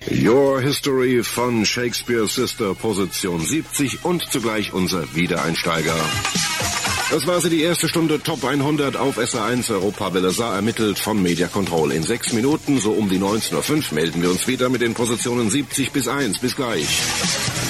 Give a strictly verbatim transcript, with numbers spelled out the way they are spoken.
Your History von Shakespeare's Sister, Position siebzig und zugleich unser Wiedereinsteiger. Das war sie, die erste Stunde Top hundert auf S R eins. Europawelle sah ermittelt von Media Control. In sechs Minuten, so um die neunzehn Uhr fünf, melden wir uns wieder mit den Positionen siebzig bis eins. Bis gleich.